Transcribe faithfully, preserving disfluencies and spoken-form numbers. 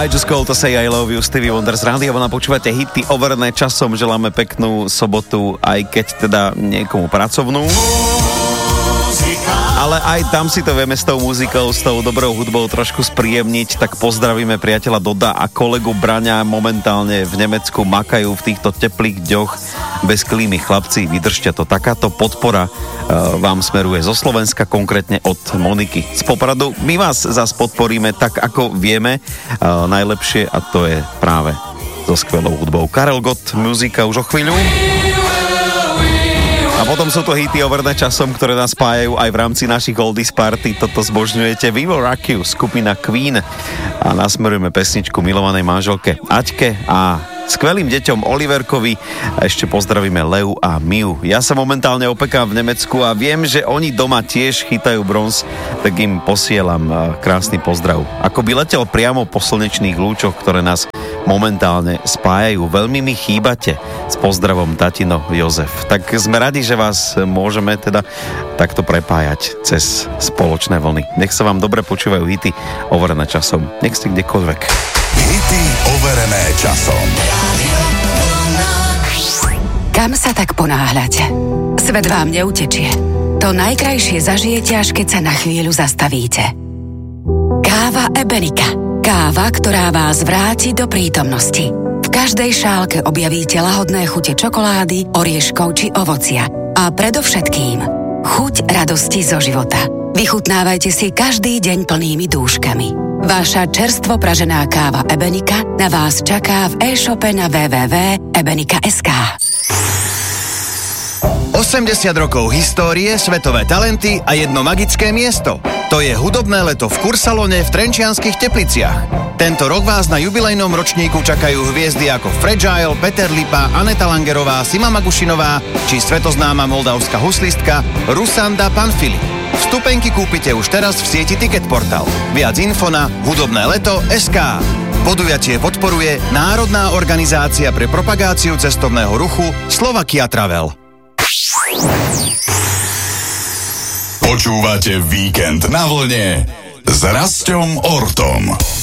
I just call to say I love you, Stevie Wonder z rádia. Vona, počúvate hity overené časom. Želáme peknú sobotu, aj keď teda niekomu pracovnú. Ale aj tam si to vieme s tou muzikou, s tou dobrou hudbou trošku spríjemniť, tak pozdravíme priateľa Doda a kolegu Braňa. Momentálne v Nemecku makajú v týchto teplých dňoch bez klímy. Chlapci, vydržte to. Takáto podpora uh, vám smeruje zo Slovenska, konkrétne od Moniky z Popradu. My vás zas podporíme tak, ako vieme uh, najlepšie, a to je práve so skvelou hudbou. Karel Gott, muzika už o chvíľu. A potom sú to hity overené časom, ktoré nás spájajú aj v rámci našich oldies party. Toto zbožňujete. We Will Rock You, skupina Queen. A nasmerujeme pesničku milovanej manželke Aťke a skvelým deťom Oliverkovi. A ešte pozdravíme Leu a Miu. Ja sa momentálne opekám v Nemecku a viem, že oni doma tiež chytajú bronz, tak im posielam krásny pozdrav. Ako by letel priamo po slnečných lúčoch, ktoré nás momentálne spájajú. Veľmi mi chýbate. S pozdravom, tatino Jozef. Tak sme radi, že vás môžeme teda takto prepájať cez spoločné vlny. Nech sa vám dobre počúvajú hity overené časom. Nech ste kdekoľvek. Hity overené časom. Kam sa tak ponáhľate? Svet vám neutečie. To najkrajšie zažijete, až keď sa na chvíľu zastavíte. Káva Ebenika. Káva, ktorá vás vráti do prítomnosti. V každej šálke objavíte lahodné chute čokolády, orieškov či ovocia. A predovšetkým chuť radosti zo života. Vychutnávajte si každý deň plnými dúškami. Vaša čerstvo pražená káva Ebenika na vás čaká v e-shope na w w w bodka ebenika bodka es ká. osemdesiat rokov histórie, svetové talenty a jedno magické miesto. To je hudobné leto v Kursalone v Trenčianskych Tepliciach. Tento rok vás na jubilejnom ročníku čakajú hviezdy ako Fragile, Peter Lipa, Aneta Langerová, Sima Magušinová či svetoznáma moldavská huslistka Rusanda Panfili. Vstupenky kúpite už teraz v sieti Ticketportal. Viac info na hudobné leto bodka es ká. Podujatie podporuje Národná organizácia pre propagáciu cestovného ruchu Slovakia Travel. Počúvate Víkend na vlne s Rasťom Ortom.